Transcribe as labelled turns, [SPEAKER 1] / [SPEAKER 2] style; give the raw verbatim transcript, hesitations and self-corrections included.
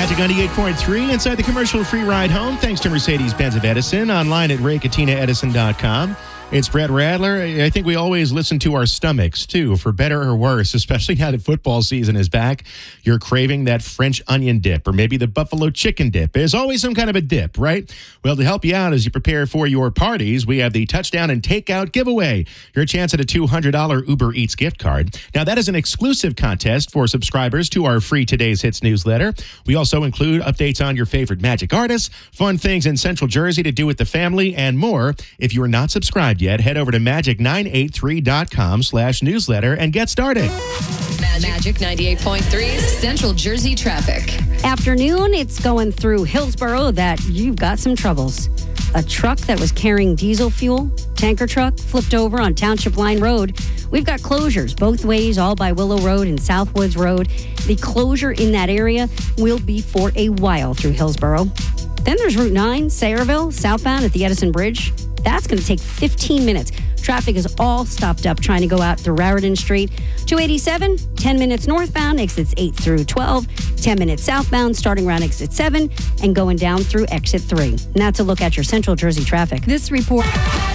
[SPEAKER 1] Magic ninety-eight point three inside the commercial-free ride home. Thanks to Mercedes-Benz of Edison. Online at ray katina edison dot com. It's Brett Radler. I think we always listen to our stomachs, too, for better or worse, especially now that football season is back. You're craving that French onion dip or maybe the buffalo chicken dip. There's always some kind of a dip, right? Well, to help you out as you prepare for your parties, we have the Touchdown and Takeout giveaway. Your chance at a two hundred dollars Uber Eats gift card. Now, that is an exclusive contest for subscribers to our free Today's Hits newsletter. We also include updates on your favorite Magic artists, fun things in Central Jersey to do with the family, and more. If you are not subscribed yet, head over to magic nine eight three dot com slash newsletter and get started.
[SPEAKER 2] Magic ninety-eight point three Central Jersey traffic.
[SPEAKER 3] Afternoon, it's going through Hillsborough that you've got some troubles. A truck that was carrying diesel fuel, tanker truck, flipped over on Township Line Road. We've got closures both ways, all by Willow Road and Southwoods Road. The closure in that area will be for a while through Hillsborough. Then there's Route nine, Sayreville, southbound at the Edison Bridge. That's going to take fifteen minutes. Traffic is all stopped up trying to go out through Raritan Street. two eighty-seven, ten minutes northbound, exits eight through twelve. ten minutes southbound, starting around exit seven and going down through exit three. And that's a look at your Central Jersey traffic.
[SPEAKER 2] This report...